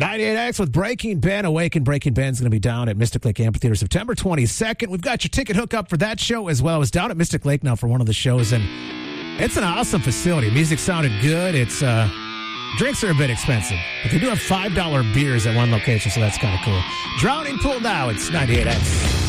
98X with Breaking Ben. Awaken Breaking Ben's going to be down at Mystic Lake Amphitheater September 22nd. We've got your ticket hookup for that show as well. I was down at Mystic Lake now for one of the shows, and it's an awesome facility. Music sounded good. It's drinks are a bit expensive, but they do have $5 beers at one location, so that's kind of cool. Drowning Pool now. It's 98X.